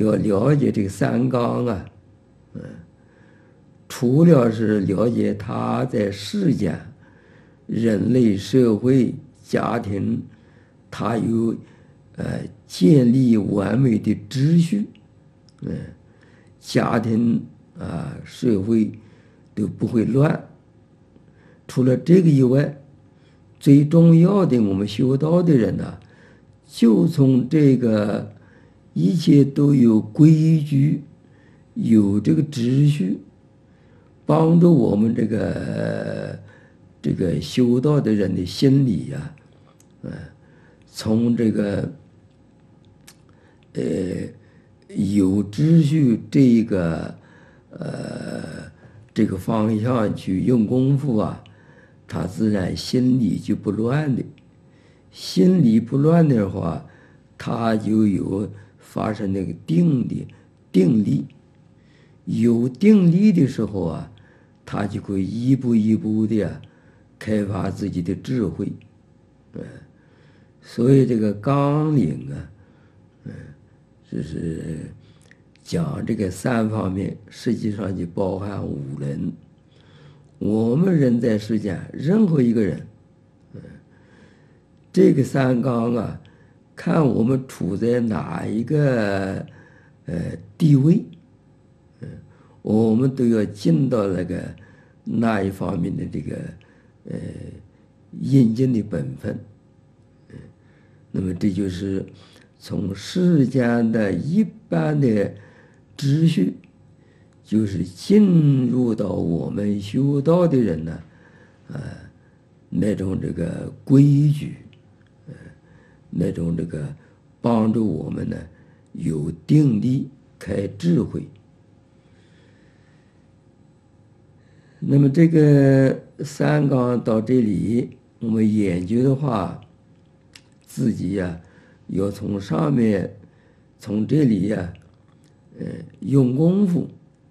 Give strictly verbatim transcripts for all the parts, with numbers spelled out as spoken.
了了解这个三纲啊，嗯，除了是了解他在世间、人类社会、家庭，他有呃建立完美的秩序，嗯，家庭啊、社会都不会乱。除了这个以外，最重要的，我们修道的人呢、就从这个一切都有规矩，有这个秩序，帮助我们这个这个修道的人的心理呀、嗯，从这个呃有秩序这个呃这个方向去用功夫啊，他自然心里就不乱的。心里不乱的话，他就有发生那个定的定力。有定力的时候啊，他就会一步一步的、啊、开发自己的智慧。嗯，所以这个纲领啊，嗯，就是讲这个三方面，实际上就包含五伦。我们人在世间，任何一个人，嗯，这个三纲啊，看我们处在哪一个呃地位，嗯，我们都要尽到那个那一方面的这个呃应尽的本分。嗯，那么这就是从世间的一般的秩序，就是进入到我们修道的人呢，呃，那种这个规矩，呃，那种这个帮助我们呢有定力、开智慧。那么这个三纲到这里，我们研究的话，自己呀、啊、要从上面，从这里呀、啊，呃，用功夫。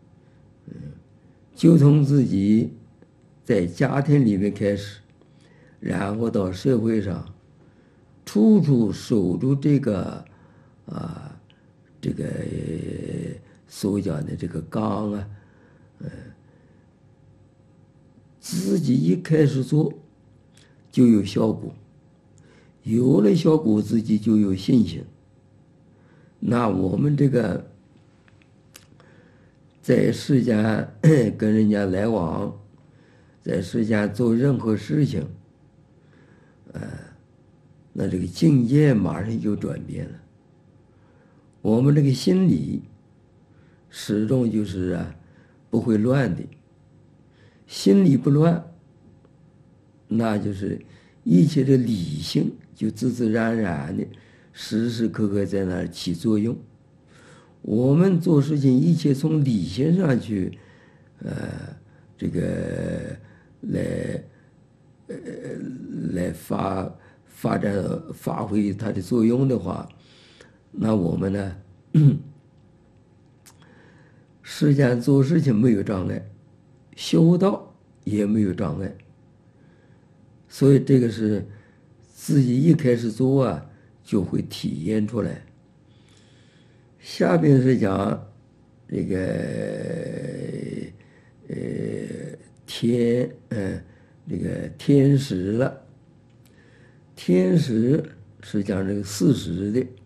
就从自己在家庭里面开始，然后到社会上，处处守住这个啊，这个所讲的这个纲啊，嗯，自己一开始做就有效果，有了效果自己就有信心。那我们这个在世间跟人家来往，在世间做任何事情，呃，那这个境界马上就转变了。我们这个心理始终就是啊不会乱的，心里不乱，那就是一切的理性就自自然然的时时刻刻在那儿起作用。我们做事情一切从理性上去，呃，这个来，呃，来发发展发挥它的作用的话，那我们呢，世间做事情没有障碍，修道也没有障碍。所以这个是自己一开始做啊，就会体验出来。下边是讲这个呃天嗯、呃、这个天时了。天时是讲这个四时的。